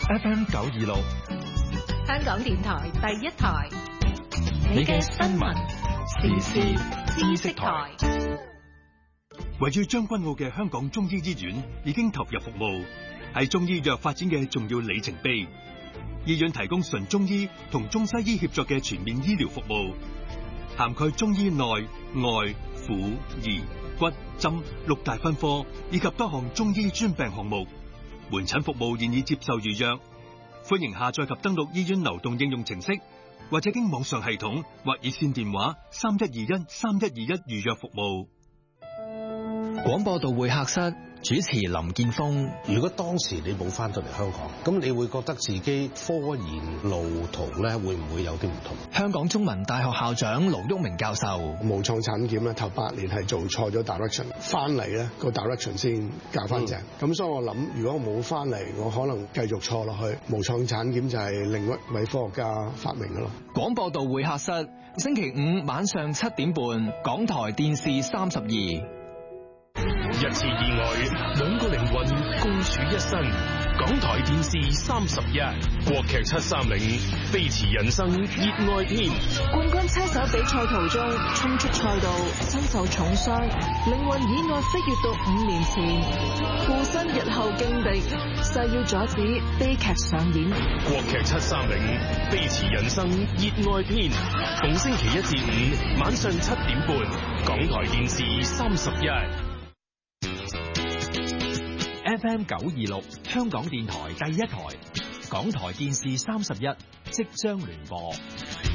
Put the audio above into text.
FM 926， 香港電台第一台，你嘅新聞時事知識台。 位於將軍澳嘅香港中醫醫院已經投入服務，係中醫藥發展嘅重要里程碑。醫院提供純中醫同中西醫協作嘅全面醫療服務，涵蓋中醫內外婦兒骨針6大分科以及多項中醫專病項目。門診服務現已接受預約，歡迎下載及登錄醫院流動應用程式，或者經網上系統或熱線電話312131預約服務。 廣播道會客室主持林建峰。 如果當時你冇翻到嚟香港，咁你會覺得自己科研路途咧會唔會有啲唔同？ 香港中文大學校長盧煜明教授。 無創產檢咧頭8年係做錯咗 direction， 翻嚟咧個 direction 先教翻正。咁所以我諗，如果我冇翻嚟，我可能繼續錯落去。無創產檢就係另一位科學家發明嘅咯。 廣播道會客室星期5晚上7點半，港台電視32。 一次意外，2個靈魂共處一身。港台電視31，國劇730，飛馳人生熱愛篇。 冠軍車手比賽途中衝出賽道，身受重傷，靈魂意外飛越到5年前，附身日後勁敵，誓要阻止悲劇上演。 國劇730，飛馳人生熱愛篇，逢星期1至5晚上7點半，港台電視31。 FM 926，香港電台第一台，港台電視31即將聯播。